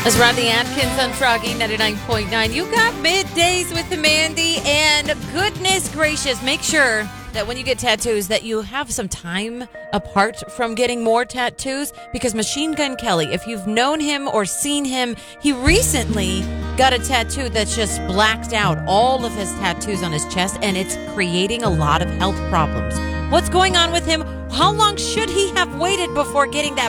As Rodney Atkins on Froggy 99.9. You got middays with Mandy, and goodness gracious, make sure that when you get tattoos that you have some time apart from getting more tattoos, because Machine Gun Kelly, if you've known him or seen him, he recently got a tattoo that's just blacked out all of his tattoos on his chest, and it's creating a lot of health problems. What's going on with him? How long should he have waited before getting that